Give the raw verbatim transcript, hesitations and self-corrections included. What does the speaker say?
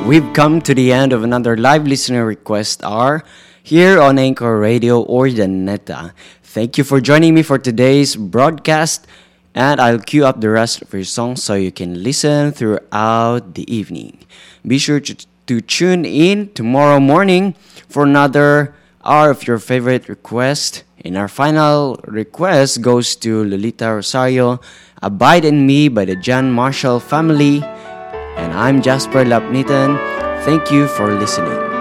we've come to the end of another live listener request hour here on Anchor Radio or Janeta. Thank you for joining me for today's broadcast, and I'll queue up the rest of your songs so you can listen throughout the evening. Be sure to, to tune in tomorrow morning for another hour of your favorite request. And our final request goes to Lolita Rosario, Abide in Me by the John Marshall Family. And I'm Jasper Lapnitan. Thank you for listening.